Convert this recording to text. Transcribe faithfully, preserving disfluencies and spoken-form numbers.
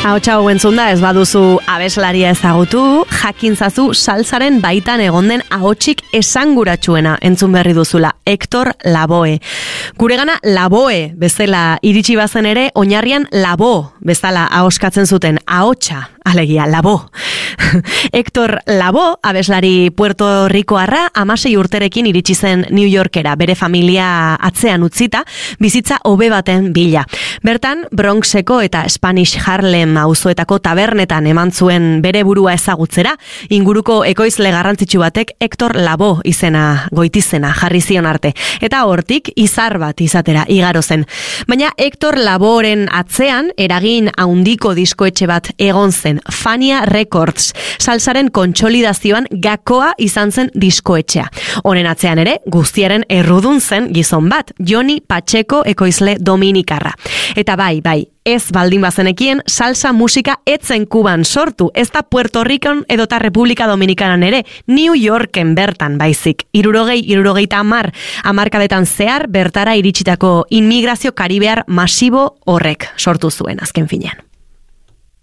Ahotsa hau entzunda ez baduzu abeslaria ezagutu, jakintzazu salsaren baitan egon den ahotsik esanguratsuena entzun berri duzula, Hector Lavoe. Guregana Lavoe bezala iritsi bazen ere, oinarrian Labo bezala ahoskatzen zuten, ahotsa, alegia, Labo. Hector Lavoe, abeslari Puerto Ricoarra, hamasei urterekin iritsi zen New Yorkera, bere familia atzean utzita, bizitza hobe baten bila. Bertan, Bronxeko eta Spanish Harlem auzoetako tabernetan eman zuen bere burua ezagutzera, inguruko ekoizle garrantzitsu batek Hector Lavoe izena goitizena jarri zion arte, eta hortik izar bat izatera igaro zen. Baina Hector Lavoeren atzean eragin handiko diskoetxe bat egon zen, Fania Records, salsaren kontsolidazioan gakoa izan zen diskoetxea. Honen atzean ere, guztiaren errudun zen gizon bat, Johnny Pacheco ekoizle dominikarra. Eta bai, bai, ez baldin bazenekien, salsa musika etzen Kuban sortu, ez da Puerto Ricon edota Republika Dominikanan ere, New Yorken bertan baizik. Irurogei, irurogeita amar, amarkadetan zehar bertara iritsitako inmigrazio karibear masibo horrek sortu zuen azken finean.